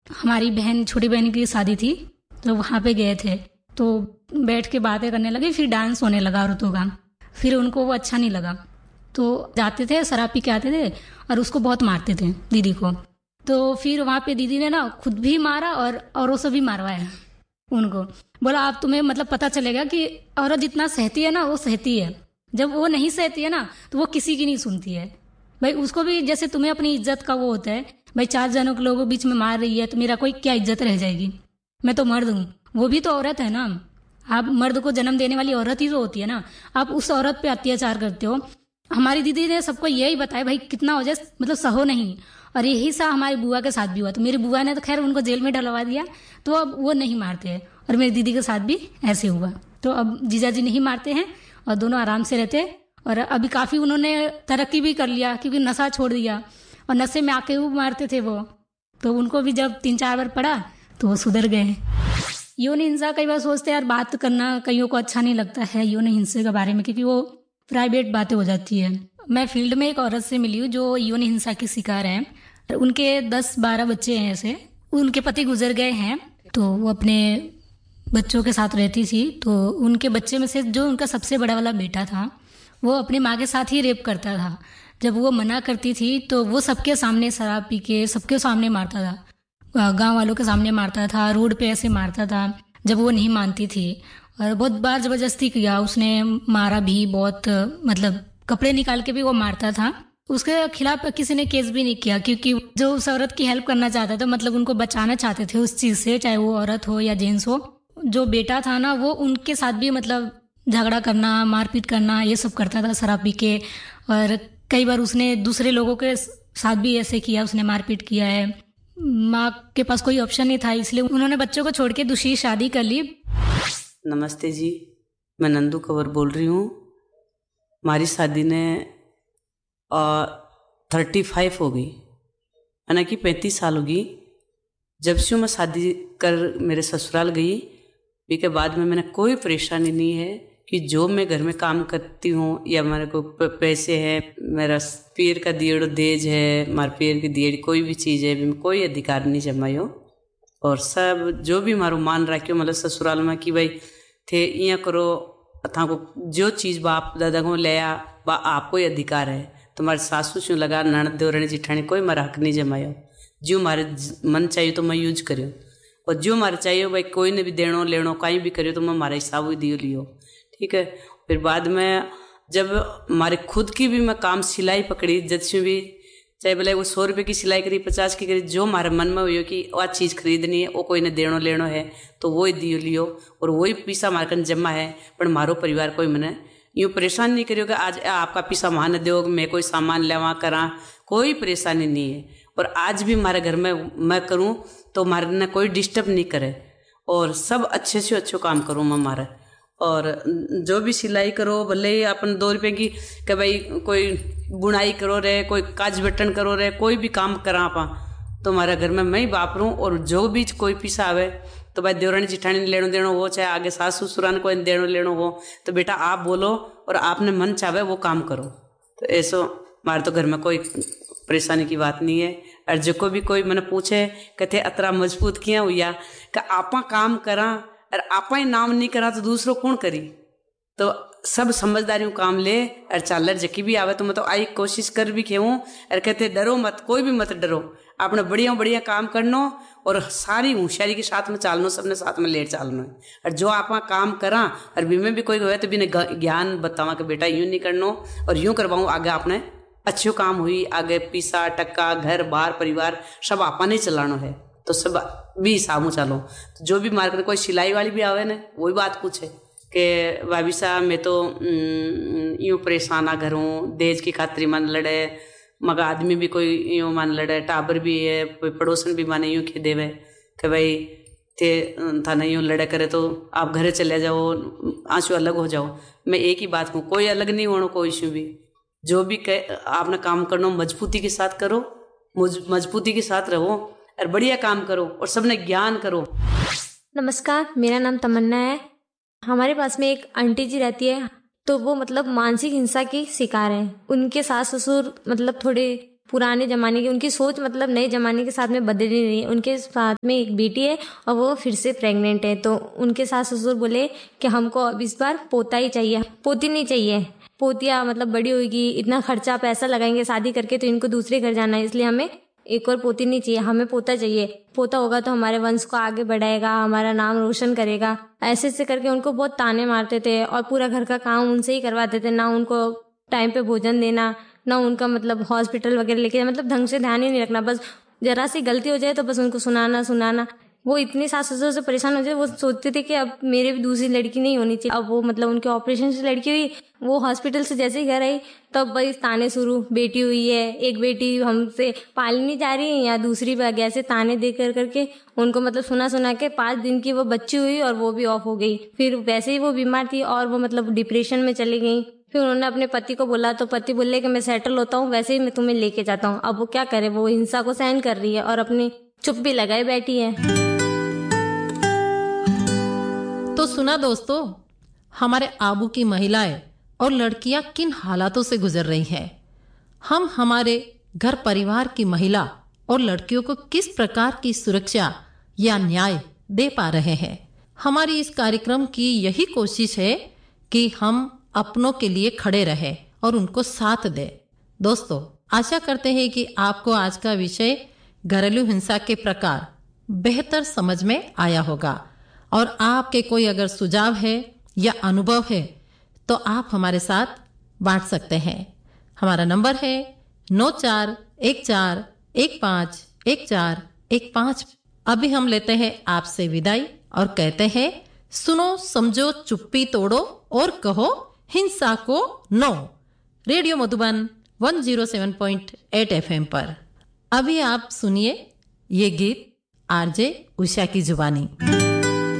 हमारी बहन, छोटी बहन की शादी थी, तो वहाँ पे गए थे। तो बैठ के बातें करने लगे, फिर डांस होने लगा औरतों का। फिर उनको वो अच्छा नहीं लगा, तो जाते थे शराब पी के आते थे और उसको बहुत मारते थे, दीदी को। तो फिर वहाँ पे दीदी ने ना खुद भी मारा और औरों से भी मारवाया उनको। बोला आप तुम्हें मतलब पता चलेगा कि औरत जितना सहती है ना, वो सहती है। जब वो नहीं सहती है ना, तो वो किसी की नहीं सुनती है। भाई उसको भी जैसे तुम्हें अपनी इज्जत का वो होता है, भाई 4 जनों के लोगों के बीच में मार रही है तो मेरा कोई क्या इज्जत रह जाएगी, मैं तो मर्द हूँ, वो भी तो औरत है ना। आप मर्द को जन्म देने वाली औरत ही तो होती है ना, आप उस औरत पे अत्याचार करते हो। हमारी दीदी ने सबको यही बताया भाई कितना हो जाए मतलब सहो नहीं। और यही सा हमारी बुआ के साथ भी हुआ। तो मेरी बुआ ने तो खैर उनको जेल में डलवा दिया, तो अब वो नहीं मारते हैं। और मेरी दीदी के साथ भी ऐसे हुआ, तो अब जीजा जी नहीं मारते हैं और दोनों आराम से रहते हैं। और अभी काफ़ी उन्होंने तरक्की भी कर लिया, क्योंकि नशा छोड़ दिया। और नशे में आके वो मारते थे वो, तो उनको भी जब 3-4 बार पड़ा तो वो सुधर गए। यौन हिंसा कई बार सोचते हैं यार बात करना कईयों को अच्छा नहीं लगता है यौन हिंसा के बारे में, क्योंकि वो प्राइवेट बातें हो जाती है। मैं फील्ड में एक औरत से मिली हूँ जो यौन हिंसा की शिकार है। उनके 10-12 बच्चे हैं ऐसे, उनके पति गुजर गए हैं, तो वो अपने बच्चों के साथ रहती थी। तो उनके बच्चे में से जो उनका सबसे बड़ा वाला बेटा था, वो अपनी माँ के साथ ही रेप करता था। जब वो मना करती थी तो वो सबके सामने शराब पी के सबके सामने मारता था, गांव वालों के सामने मारता था, रोड पे ऐसे मारता था जब वो नहीं मानती थी। और बहुत बार जबरदस्ती किया उसने, मारा भी बहुत, मतलब कपड़े निकाल के भी वो मारता था। उसके खिलाफ किसी ने केस भी नहीं किया, क्योंकि जो उस औरत की हेल्प करना चाहता था, मतलब उनको बचाना चाहते थे उस चीज़ से, चाहे वो औरत हो या जेंट्स हो। जो बेटा था ना, वो उनके साथ भी मतलब झगड़ा करना, मारपीट करना, ये सब करता था शराब पी के। और कई बार उसने दूसरे लोगों के साथ भी ऐसे किया, उसने मारपीट किया है। माँ के पास कोई ऑप्शन नहीं था, इसलिए उन्होंने बच्चों को छोड़ के दूसरी शादी कर ली। नमस्ते जी, मैं नंदू कंवर बोल रही हूँ। हमारी शादी ने 35 हो गई, यानी कि 35 साल होगी। जब से मैं शादी कर मेरे ससुराल गई, उसके बाद में मैंने कोई परेशानी नहीं है कि जो मैं घर में काम करती हूँ या मेरे को पैसे हैं, मेरा पैर का दिएड़ देज है, मारे पैर की दिएड़ कोई भी चीज़ है, भी कोई अधिकार नहीं जमायो। और सब जो भी मारो मान रखियो मतलब ससुराल में कि भाई थे इं करो, अथा को जो चीज़ बाप दादा को ले आ बा आपको ही अधिकार है। तुम्हारे सासू शू लगा ननद देवरानी जिठानी कोई मारा हक नहीं जमायो। जो मारे मन चाहिए तो मैं यूज करूँ, और जो मारे चाहिए भाई कोई ने भी देनो लेनो कहीं भी करियो तो मैं मारा हिसाब ही दियो लियो, ठीक है। फिर बाद में जब हमारे खुद की भी मैं काम सिलाई पकड़ी, जैसे भी चाहे भले वो 100 रुपये की सिलाई करी, 50 की करी, जो हमारे मन में हुई कि वह चीज़ खरीदनी है, वो कोई ने देनो लेनो है तो वो ही दियो लियो, और वही पैसा हमारे कन जमा है। पर मारो परिवार कोई मैंने यूँ परेशान नहीं करियो कि आज आपका पैसा वहाँ दो, मैं कोई सामान लेवा करा, कोई परेशानी नहीं है। और आज भी हमारे घर में मैं करूँ तो हमारे ने कोई डिस्टर्ब नहीं करे, और सब अच्छे से अच्छे काम करूँ मैं हमारा। और जो भी सिलाई करो, भले ही अपन 2 रुपये की कि भाई कोई बुनाई करो रे, कोई काज बटन करो रे, कोई भी काम करा आपा तो हमारे घर में मैं ही वापरूँ। और जो भी कोई पैसा आवे तो भाई देवरानी जिठानी ने लेनो देनो हो, चाहे आगे सासू ससुरान को देनो लेनो हो, तो बेटा आप बोलो और आपने मन चाहे वो काम करो। तो ऐसो हमारे तो घर में कोई परेशानी की बात नहीं है। और जो को भी कोई मैंने पूछे कहते अतरा मजबूत किया हुआ कि आपा काम करा और आपा ही नाम नहीं करा तो दूसरों कौन करी। तो सब समझदारियों काम ले और चालर जकी भी आवे तो मैं तो आई कोशिश कर भी खेऊँ। और कहते डरो मत, कोई भी मत डरो, आपने बढ़िया बढ़िया काम करनो और सारी होशियारी के साथ में चालनो, सबने साथ में लेट चालनो है। और जो आप काम करा और बीमे भी कोई हुए तो भी ज्ञान बतावा कि बेटा यूँ नहीं करनो और यूँ करवाऊँ, आगे आपने अच्छो काम हुई, आगे पैसा टक्का घर बार परिवार सब आपा नहीं चलानो है, तो सब भी हिसाब चालो। तो जो भी मार्केट कोई सिलाई वाली भी आवे ना, वही बात पूछे कि भाभी साहब मैं तो यूँ परेशान आ घर हूँ, देज की खातिर मन लड़े, मगर आदमी भी कोई यूँ मन लड़े, टाबर भी है, कोई पड़ोसन भी माने यूँ कह देवे कि भाई थे थाना यूँ लड़े करे तो आप घरे चले जाओ, आंसू अलग हो जाओ। मैं एक ही बात कहूँ, कोई अलग नहीं होना, कोई इशू भी जो भी आपने काम करना मजबूती के साथ करो, मजबूती के साथ रहो और बढ़िया काम करो और सबने ज्ञान करो। नमस्कार, मेरा नाम तमन्ना है। हमारे पास में एक आंटी जी रहती है, तो वो मतलब मानसिक हिंसा की शिकार है। उनके सास ससुर मतलब थोड़े पुराने ज़माने की, उनकी सोच मतलब नए ज़माने के साथ में बदल रही है। उनके साथ में एक बेटी है और वो फिर से प्रेग्नेंट है। तो उनके सास ससुर बोले कि हमको अब इस बार पोता ही चाहिए, पोती नहीं चाहिए। पोतिया मतलब बड़ी होगी, इतना खर्चा पैसा लगाएंगे शादी करके, तो इनको दूसरे घर जाना है, इसलिए हमें एक और पोती नहीं चाहिए, हमें पोता चाहिए। पोता होगा तो हमारे वंश को आगे बढ़ाएगा, हमारा नाम रोशन करेगा। ऐसे ऐसे करके उनको बहुत ताने मारते थे और पूरा घर का काम उनसे ही करवाते थे। ना उनको टाइम पे भोजन देना, ना उनका मतलब हॉस्पिटल वगैरह लेके, मतलब ढंग से ध्यान ही नहीं रखना। बस जरा सी गलती हो जाए तो बस उनको सुनाना। वो इतनी सास ससुर से परेशान हो जाए, वो सोचते थे कि अब मेरे भी दूसरी लड़की नहीं होनी चाहिए। अब वो मतलब उनके ऑपरेशन से लड़की हुई, वो हॉस्पिटल से जैसे ही घर आई तब भाई ताने शुरू, बेटी हुई है, एक बेटी हमसे पाली नहीं जा रही है, या दूसरी बार ऐसे ताने दे करके उनको मतलब सुना के 5 दिन की वो बच्ची हुई और वो भी ऑफ हो गई। फिर वैसे ही वो बीमार थी और वो मतलब डिप्रेशन में चली गई। फिर उन्होंने अपने पति को बोला तो पति बोले कि मैं सेटल होता हूँ, वैसे ही मैं तुम्हें लेके जाता हूँ। अब वो क्या करे, वो हिंसा को सहन कर रही है और अपनी चुप भी लगाए बैठी है। तो सुना दोस्तों, हमारे आबू की महिलाएं और लड़कियां किन हालातों से गुजर रही हैं। हम हमारे घर परिवार की महिला और लड़कियों को किस प्रकार की सुरक्षा या न्याय दे पा रहे हैं। हमारी इस कार्यक्रम की यही कोशिश है कि हम अपनों के लिए खड़े रहें और उनको साथ दें। दोस्तों, आशा करते हैं कि आपको आज का विषय घरेलू हिंसा के प्रकार बेहतर समझ में आया होगा और आपके कोई अगर सुझाव है या अनुभव है तो आप हमारे साथ बांट सकते हैं। हमारा नंबर है 9414151415। अभी हम लेते हैं आपसे विदाई और कहते हैं सुनो समझो चुप्पी तोड़ो और कहो हिंसा को नो। रेडियो मधुबन 107.8 FM पर अभी आप सुनिए ये गीत आरजे उषा की जुबानी।